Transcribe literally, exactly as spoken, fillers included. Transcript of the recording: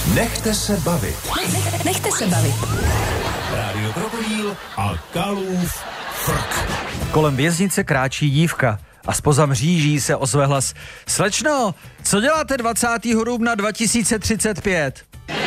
Nechte se bavit. Nech, nechte se bavit. Rádio Krokodýl a Kalův frk. Kolem věznice kráčí dívka a zpoza mříží se ozve hlas. Slečno, co děláte dvacátého dubna dva tisíce třicet pět?